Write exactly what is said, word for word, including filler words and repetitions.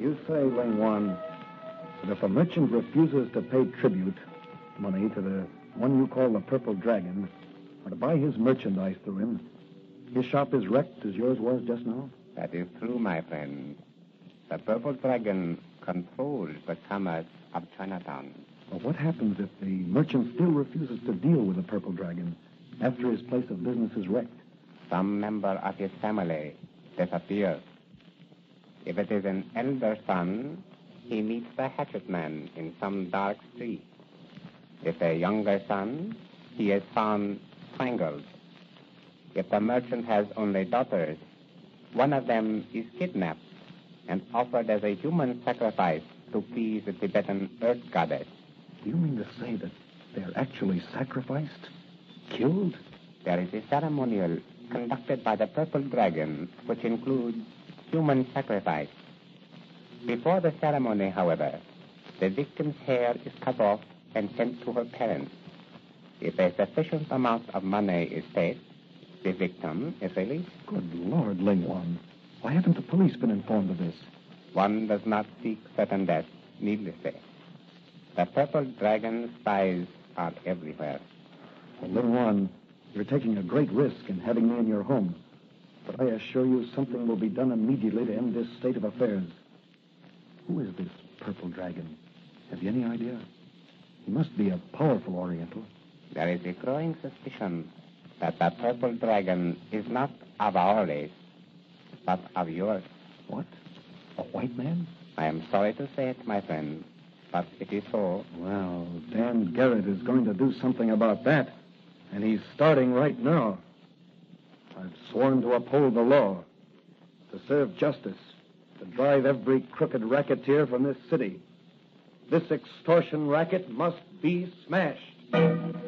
You say, Ling Wan, that if a merchant refuses to pay tribute money to the one you call the Purple Dragon, or to buy his merchandise through him, his shop is wrecked as yours was just now? That is true, my friend. The Purple Dragon controls the commerce of Chinatown. But what happens if the merchant still refuses to deal with the Purple Dragon after his place of business is wrecked? Some member of his family disappears. If it is an elder son, he meets the hatchet man in some dark street. If a younger son, he is found strangled. If the merchant has only daughters, one of them is kidnapped and offered as a human sacrifice to please the Tibetan earth goddess. Do you mean to say that they're actually sacrificed? Killed? There is a ceremonial conducted by the Purple Dragon, which includes human sacrifice. Before the ceremony, however, the victim's hair is cut off and sent to her parents. If a sufficient amount of money is paid, the victim is released. Good Lord, Ling Wan. Why haven't the police been informed of this? One does not seek certain death needlessly. The Purple Dragon spies are everywhere. Well, Ling Wan, you're taking a great risk in having me in your home. But I assure you something will be done immediately to end this state of affairs. Who is this Purple Dragon? Have you any idea? He must be a powerful Oriental. There is a growing suspicion that the Purple Dragon is not of our race, but of yours. What? A white man? I am sorry to say it, my friend, but it is so. Well, Dan Garrett is going to do something about that, and he's starting right now. I've sworn to uphold the law, to serve justice, to drive every crooked racketeer from this city. This extortion racket must be smashed.